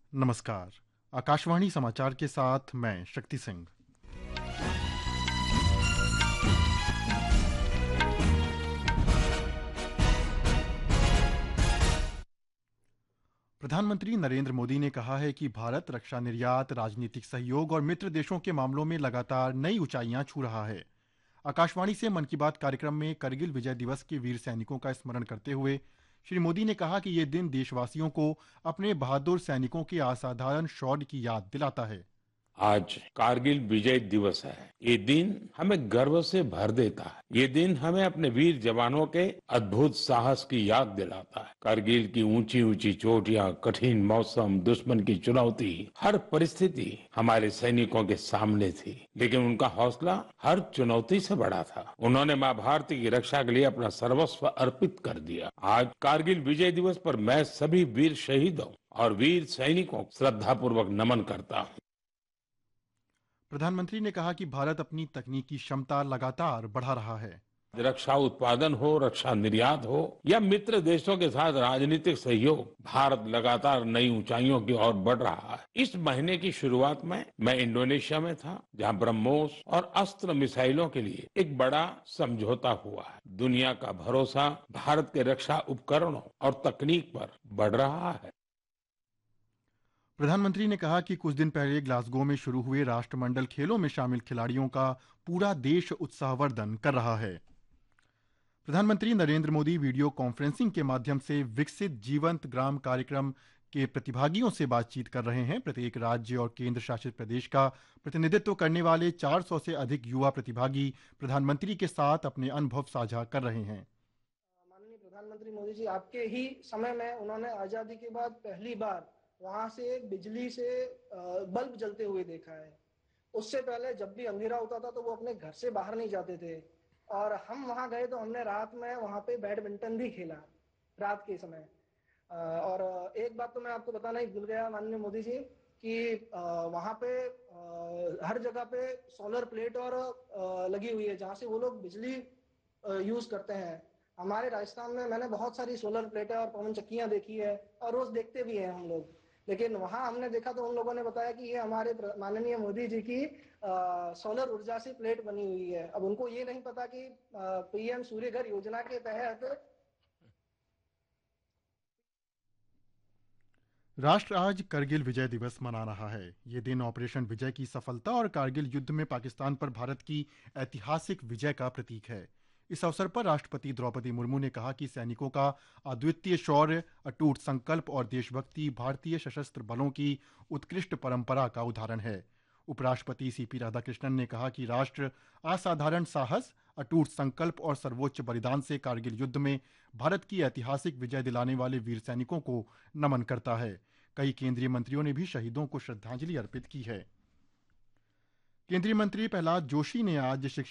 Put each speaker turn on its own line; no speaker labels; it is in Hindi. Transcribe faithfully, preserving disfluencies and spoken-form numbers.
नमस्कार। आकाशवाणी समाचार के साथ मैं शक्ति सिंह। प्रधानमंत्री नरेंद्र मोदी ने कहा है कि भारत रक्षा निर्यात, राजनीतिक सहयोग और मित्र देशों के मामलों में लगातार नई ऊंचाइयां छू रहा है। आकाशवाणी से मन की बात कार्यक्रम में करगिल विजय दिवस के वीर सैनिकों का स्मरण करते हुए श्री मोदी ने कहा कि यह दिन देशवासियों को अपने बहादुर सैनिकों के असाधारण शौर्य की याद दिलाता है।
आज कारगिल विजय दिवस है। ये दिन हमें गर्व से भर देता है। ये दिन हमें अपने वीर जवानों के अद्भुत साहस की याद दिलाता है। कारगिल की ऊंची ऊंची चोटियां, कठिन मौसम, दुश्मन की चुनौती, हर परिस्थिति हमारे सैनिकों के सामने थी, लेकिन उनका हौसला हर चुनौती से बड़ा था। उन्होंने माँ भारती की रक्षा के लिए अपना सर्वस्व अर्पित कर दिया। आज कारगिल विजय दिवस पर मैं सभी वीर शहीदों और वीर सैनिकों को श्रद्धापूर्वक नमन करता हूँ।
प्रधानमंत्री ने कहा कि भारत अपनी तकनीकी क्षमता लगातार बढ़ा रहा है।
रक्षा उत्पादन हो, रक्षा निर्यात हो या मित्र देशों के साथ राजनीतिक सहयोग, भारत लगातार नई ऊंचाइयों की ओर बढ़ रहा है। इस महीने की शुरुआत में मैं इंडोनेशिया में था, जहां ब्रह्मोस और अस्त्र मिसाइलों के लिए एक बड़ा समझौता हुआ है। दुनिया का भरोसा भारत के रक्षा उपकरणों और तकनीक पर बढ़ रहा है।
प्रधानमंत्री ने कहा कि कुछ दिन पहले ग्लासगो में शुरू हुए राष्ट्रमंडल खेलों में शामिल खिलाड़ियों का पूरा देश उत्साहवर्धन कर रहा है। प्रधानमंत्री नरेंद्र मोदी वीडियो कॉन्फ्रेंसिंग के माध्यम से विकसित जीवंत ग्राम कार्यक्रम के प्रतिभागियों से बातचीत कर रहे हैं। प्रत्येक राज्य और केंद्र शासित प्रदेश का प्रतिनिधित्व करने वाले चार सौ से अधिक युवा प्रतिभागी प्रधानमंत्री के साथ अपने अनुभव साझा कर रहे हैं।
माननीय प्रधानमंत्री मोदी जी, आपके ही समय में उन्होंने आजादी के बाद पहली बार वहां से बिजली से बल्ब जलते हुए देखा है। उससे पहले जब भी अंधेरा होता था तो वो अपने घर से बाहर नहीं जाते थे, और हम वहां गए तो हमने रात में वहां पे बैडमिंटन भी खेला रात के समय। और एक बात तो मैं आपको बताना ही भूल गया माननीय मोदी जी, कि वहां पे हर जगह पे सोलर प्लेट और लगी हुई है जहां से वो लोग बिजली यूज करते हैं। हमारे राजस्थान में मैंने बहुत सारी सोलर प्लेटें और पवन चक्कियां देखी है और रोज देखते भी हैं हम लोग, लेकिन वहां हमने देखा तो उन लोगों ने बताया कि ये हमारे माननीय मोदी जी की आ, सोलर ऊर्जा से प्लेट बनी हुई है। अब उनको ये नहीं पता कि पीएम सूर्य घर योजना के तहत
राष्ट्र आज करगिल विजय दिवस मना रहा है। ये दिन ऑपरेशन विजय की सफलता और करगिल युद्ध में पाकिस्तान पर भारत की ऐतिहासिक विजय का प्रतीक है। इस अवसर पर राष्ट्रपति द्रौपदी मुर्मू ने कहा कि सैनिकों का अद्वितीय शौर्य, अटूट संकल्प और देशभक्ति भारतीय सशस्त्र बलों की उत्कृष्ट परंपरा का उदाहरण है। उपराष्ट्रपति सीपी राधाकृष्णन ने कहा कि राष्ट्र असाधारण साहस, अटूट संकल्प और सर्वोच्च बलिदान से कारगिल युद्ध में भारत की ऐतिहासिक विजय दिलाने वाले वीर सैनिकों को नमन करता है। कई केंद्रीय मंत्रियों ने भी शहीदों को श्रद्धांजलि अर्पित की है। केंद्रीय मंत्री प्रहलाद जोशी ने आज शिक्षा